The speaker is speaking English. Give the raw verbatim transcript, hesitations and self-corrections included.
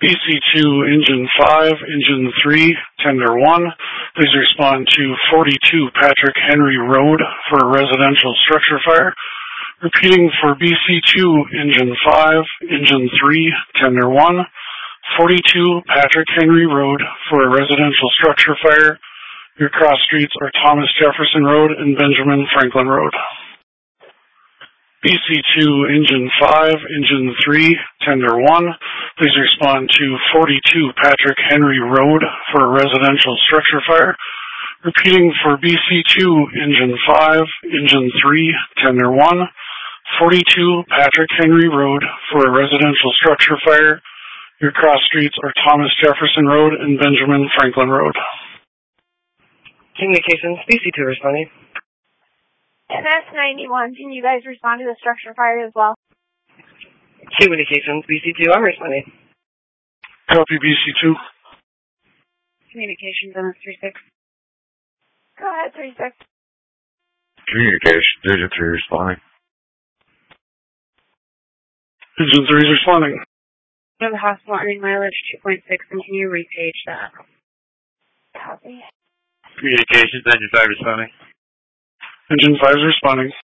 B C two, Engine five, Engine three, Tender one, please respond to forty-two Patrick Henry Road for a residential structure fire. Repeating for B C two, Engine five, Engine three, Tender one, forty-two Patrick Henry Road for a residential structure fire. Your cross streets are Thomas Jefferson Road and Benjamin Franklin Road. B C two, Engine five, Engine three, Tender one, please respond to forty-two Patrick Henry Road for a residential structure fire. Repeating for B C two, Engine five, Engine three, Tender one, forty-two Patrick Henry Road for a residential structure fire. Your cross streets are Thomas Jefferson Road and Benjamin Franklin Road. Communications, B C two responding. N S ninety-one, can you guys respond to the structure fire as well? Communications, B C two, I'm responding. Copy B C two. Communications, N S thirty-six. Go ahead, thirty-six. Communications, Engine three responding. Engine three is responding. We have a hospital earning mileage two point six, and can you repage that? Copy. Communications, Engine five responding. Engine five is responding.